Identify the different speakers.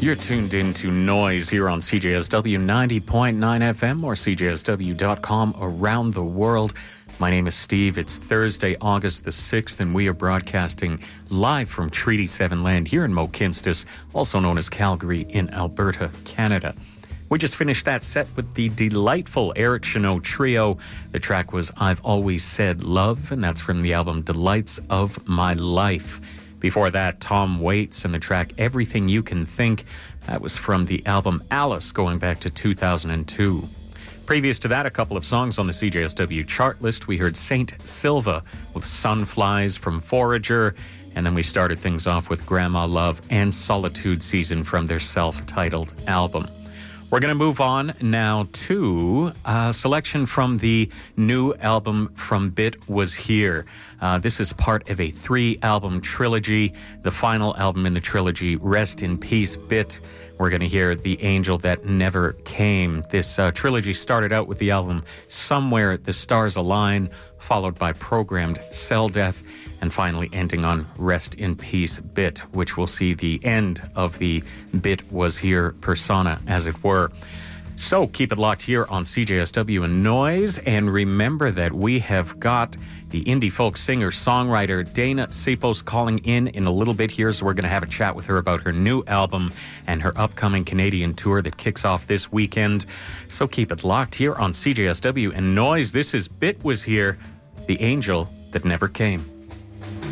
Speaker 1: You're tuned in to Noise here on CJSW 90.9 FM or CJSW.com around the world. My name is Steve. It's Thursday, August the 6th, and we are broadcasting live from Treaty 7 land here in Mohkinstsis, also known as Calgary in Alberta, Canada. We just finished that set with the delightful Eric Channot Trio. The track was I've Always Said Love, and that's from the album Delights of My Life. Before that, Tom Waits and the track Everything You Can Think. That was from the album Alice, going back to 2002. Previous to that, a couple of songs on the CJSW chart list. We heard Saint Silva with Sunflies from Forager, and then we started things off with Grandma Love and Solitude Season from their self-titled album. We're going to move on now to a selection from the new album From Bit Was Here. This is part of a 3-album trilogy. The final album in the trilogy, Rest in Peace, Bit. We're going to hear The Angel That Never Came. This trilogy started out with the album Somewhere the Stars Align, followed by Programmed Cell Death, and finally ending on Rest in Peace, Bit, which will see the end of the Bit Was Here persona, as it were. So keep it locked here on CJSW and Noise, and remember that we have got the indie folk singer-songwriter Dana Sipos calling in a little bit here, so we're going to have a chat with her about her new album and her upcoming Canadian tour that kicks off this weekend. So keep it locked here on CJSW and Noise. This is Bit Was Here, The Angel That Never Came.